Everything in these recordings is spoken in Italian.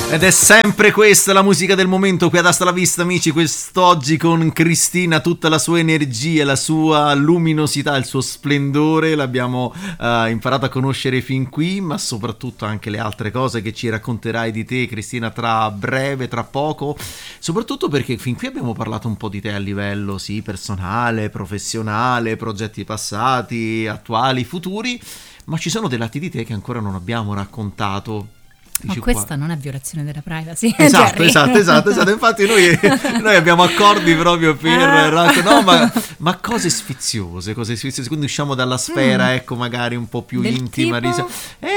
Ed è sempre questa la musica del momento qui ad Hasta la Vista, amici. Quest'oggi con Cristina, tutta la sua energia, la sua luminosità, il suo splendore l'abbiamo imparato a conoscere fin qui, ma soprattutto anche le altre cose che ci racconterai di te, Cristina, tra breve, tra poco. Soprattutto perché fin qui abbiamo parlato un po' di te a livello, sì, personale, professionale, progetti passati, attuali, futuri, ma ci sono dei lati di te che ancora non abbiamo raccontato. Ma questa non è violazione della privacy. Esatto. Infatti noi abbiamo accordi proprio per no, ma cose sfiziose, quindi usciamo dalla sfera, ecco, magari un po' più del intima tipo?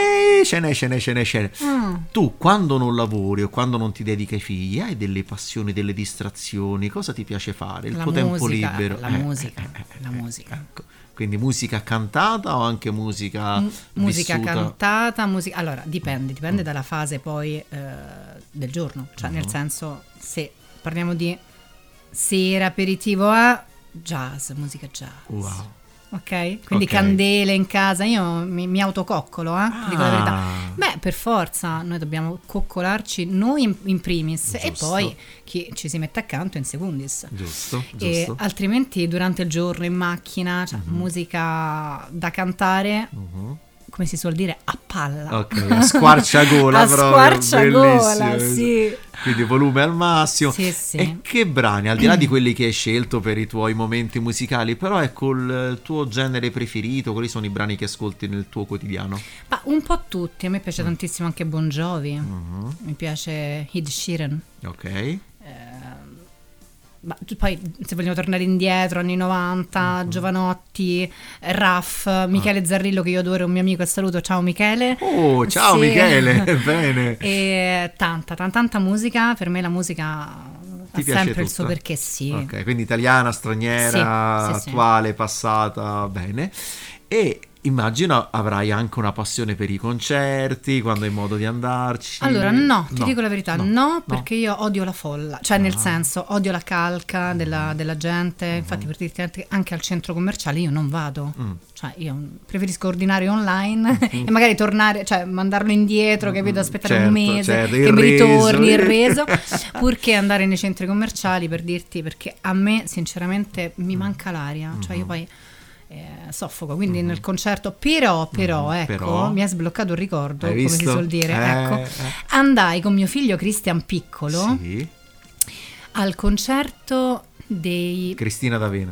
Scene. Tu quando non lavori o quando non ti dedichi ai figli hai delle passioni, delle distrazioni, cosa ti piace fare? Il tuo tempo libero? La musica. Ecco. Quindi musica cantata o anche musica musica vissuta? Cantata, allora dipende dalla fase poi del giorno, cioè nel senso, se parliamo di sera, aperitivo a jazz, musica jazz. Wow. Ok? Quindi candele in casa, io mi autococcolo, ti dico la verità. Beh, per forza, noi dobbiamo coccolarci noi in primis. Giusto. E poi chi ci si mette accanto in secundis. Giusto. E altrimenti durante il giorno in macchina, cioè musica da cantare, come si suol dire, a palla. Ok, a squarciagola. A proprio, squarciagola, bellissimo. sì. Quindi volume al massimo. Sì. E che brani, al di là di quelli che hai scelto per i tuoi momenti musicali, però ecco il tuo genere preferito, quali sono i brani che ascolti nel tuo quotidiano? Ma un po' tutti, a me piace tantissimo anche Bon Jovi, mi piace Ed Sheeran. Ok. Ma poi se vogliamo tornare indietro, anni 90, Giovanotti, Raff, Michele Zarrillo, che io adoro, un mio amico, e saluto, ciao Michele. Oh, ciao sì. Michele, bene. E tanta musica, per me la musica ha sempre tutta? Il suo perché, sì. Ok, quindi italiana, straniera, sì. Attuale, passata, bene. E immagino avrai anche una passione per i concerti, quando hai modo di andarci. Allora ti dico la verità, no, perché io odio la folla, cioè nel senso odio la calca della gente, infatti per dirti anche al centro commerciale io non vado, cioè io preferisco ordinare online e magari tornare, cioè mandarlo indietro, capito, aspettare un mese che mi ritorni il reso, purché andare nei centri commerciali, per dirti, perché a me sinceramente mi manca l'aria, cioè io poi soffoco, quindi nel concerto però mi è sbloccato il ricordo, come si suol dire, andai con mio figlio Christian piccolo al concerto dei Cristina D'Avena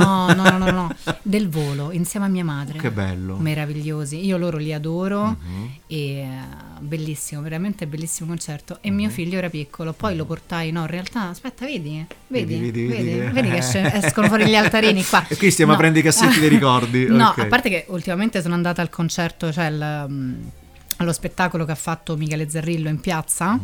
no, del Volo, insieme a mia madre. Che bello, meravigliosi, io loro li adoro e bellissimo, veramente bellissimo concerto. E mio figlio era piccolo, poi lo portai, in realtà aspetta, vedi che escono fuori gli altarini qua. E qui stiamo a prendere i cassetti dei ricordi. No, a parte che ultimamente sono andata al concerto, cioè allo spettacolo che ha fatto Michele Zarrillo in piazza,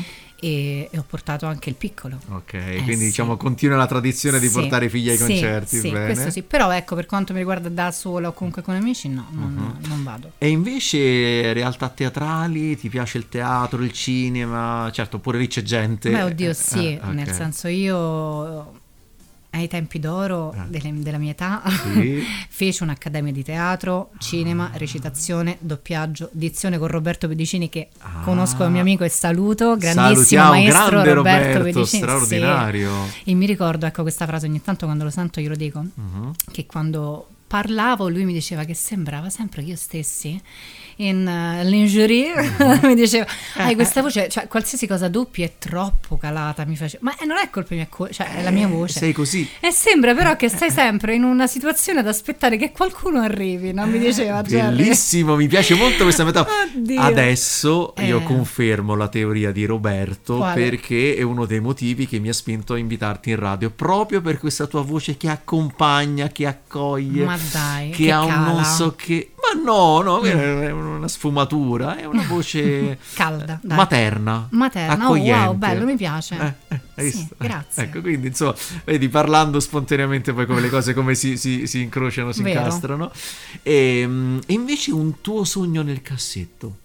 e ho portato anche il piccolo. Ok, quindi diciamo continua la tradizione di portare i figli ai concerti. Sì, bene. Questo sì, però ecco, per quanto mi riguarda da sola o comunque con amici, non vado. E invece realtà teatrali, ti piace il teatro, il cinema? Certo, pure lì c'è gente. Beh, oddio, sì, nel senso, io ai tempi d'oro della mia età feci un'accademia di teatro, cinema, recitazione, doppiaggio, dizione con Roberto Pedicini, che conosco, è un mio amico e saluto, grandissimo maestro Roberto Pedicini, straordinario. Sì. E mi ricordo, ecco, questa frase ogni tanto quando lo sento glielo dico, che quando parlavo lui mi diceva che sembrava sempre che io stessi in lingerie, mi diceva hai questa voce, cioè qualsiasi cosa doppi è troppo calata, mi faceva, ma non è colpa mia, cioè è la mia voce, sei così, e sembra però che stai sempre in una situazione ad aspettare che qualcuno arrivi, non mi diceva bellissimo, Jerry. Mi piace molto questa metafora. Adesso io confermo la teoria di Roberto. Quale? Perché è uno dei motivi che mi ha spinto a invitarti in radio, proprio per questa tua voce che accompagna, che accoglie, ma dai, che ha un non so che, ma no, è una sfumatura, è una voce calda, dai. materna, accogliente. Oh, wow, bello, mi piace. Sì, grazie. Ecco, quindi insomma, vedi, parlando spontaneamente poi come le cose come si incrociano, si incastrano. E invece un tuo sogno nel cassetto,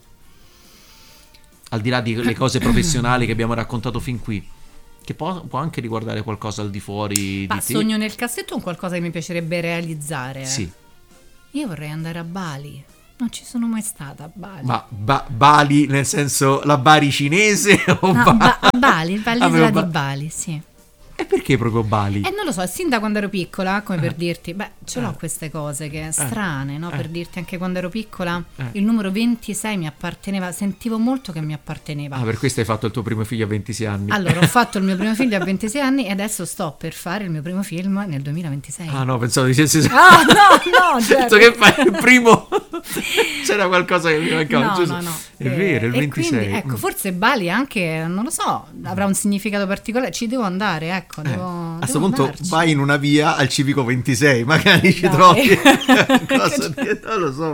al di là di le cose professionali che abbiamo raccontato fin qui, che può anche riguardare qualcosa al di fuori di te. Sogno nel cassetto è un qualcosa che mi piacerebbe realizzare. Sì. Io vorrei andare a Bali. Non ci sono mai stata a Bali. Ma Bali nel senso la Bari cinese o No, a Bali, l'isola di Bali, sì. E perché proprio Bali? Non lo so, sin da quando ero piccola, come per dirti, ce l'ho queste cose che strane, no? Per dirti, anche quando ero piccola, il numero 26 mi apparteneva, sentivo molto che mi apparteneva. Ah, per questo hai fatto il tuo primo figlio a 26 anni. Allora, ho fatto il mio primo figlio a 26 anni e adesso sto per fare il mio primo film nel 2026. Ah no, pensavo di essere... Ah, no, certo. Che fai il primo? C'era qualcosa che mi mancava. No. È vero, il 26. Quindi, ecco, forse Bali anche, non lo so, avrà un significato particolare, ci devo andare, ecco. A questo punto vai in una via al civico 26, magari ci Dai. trovi cosa non lo so.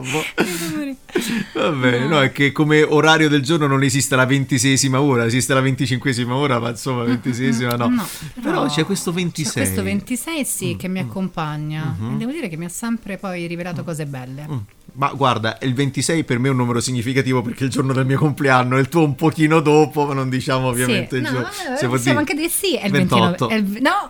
Vabbè, no, è che come orario del giorno non esiste la 26esima ora, esiste la 25esima ora, ma insomma 26esima no. Però c'è questo 26. C'è questo 26 sì, che mi accompagna e devo dire che mi ha sempre poi rivelato cose belle. Ma guarda, il 26 per me è un numero significativo perché è il giorno del mio compleanno, il tuo un pochino dopo, ma non diciamo ovviamente sì, il giorno. Possiamo anche dire sì, è il 28. 29. No,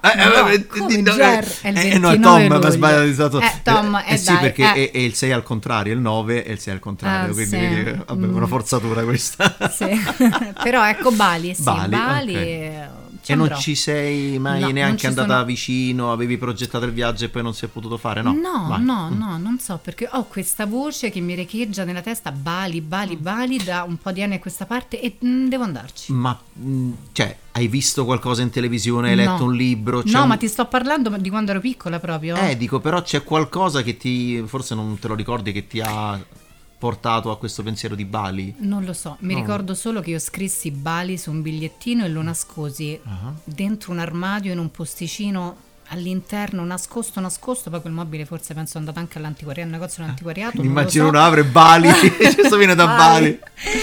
È il 29 no, Tom luglio. Ha sbagliato. Tom, sì, dai, perché è il 6 al contrario, il 9 è il 6 al contrario, quindi sì. vabbè, una forzatura questa. Sì. Però ecco Bali, sì, Bali okay. E non ci sei mai neanche andata vicino, avevi progettato il viaggio e poi non si è potuto fare, no? No, non so, perché ho questa voce che mi riecheggia nella testa, Bali, da un po' di anni a questa parte e devo andarci. Ma, cioè, hai visto qualcosa in televisione, hai letto un libro? Ma ti sto parlando di quando ero piccola proprio. Dico, però c'è qualcosa che forse non te lo ricordi, che ti ha portato a questo pensiero di Bali? Non lo so, mi ricordo solo che io scrissi Bali su un bigliettino e lo nascosi dentro un armadio in un posticino all'interno, nascosto, poi quel mobile forse penso è andato anche all'antiquariato, negozio dell'antiquariato. Immagino una apre Bali, questo viene da Bali.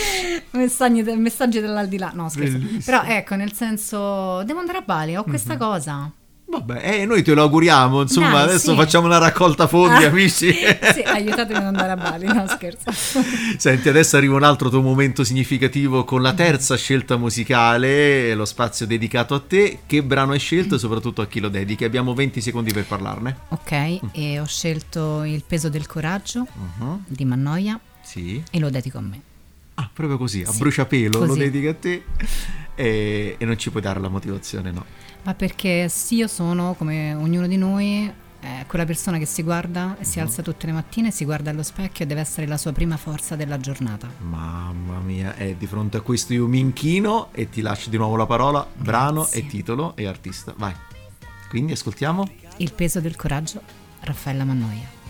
Messaggi dall'aldilà, no scherzo. Bellissimo. Però ecco, nel senso, devo andare a Bali, ho questa cosa. Vabbè, noi te lo auguriamo, insomma. Dai, adesso facciamo una raccolta fondi, amici. Sì, aiutatemi ad andare a Bali, no scherzo. Senti, adesso arriva un altro tuo momento significativo con la terza scelta musicale, lo spazio dedicato a te. Che brano hai scelto e soprattutto a chi lo dedichi? Abbiamo 20 secondi per parlarne. Ok, e ho scelto Il peso del coraggio di Mannoia. Sì. E lo dedico a me. Ah, proprio così, a sì, bruciapelo, così. Lo dedichi a te e non ci puoi dare la motivazione, no? Ma perché sì, io sono, come ognuno di noi, quella persona che si guarda e si alza tutte le mattine, si guarda allo specchio e deve essere la sua prima forza della giornata. Mamma mia, di fronte a questo io mi inchino e ti lascio di nuovo la parola. Grazie. Brano e titolo e artista, vai. Quindi ascoltiamo Il peso del coraggio, Raffaella Mannoia.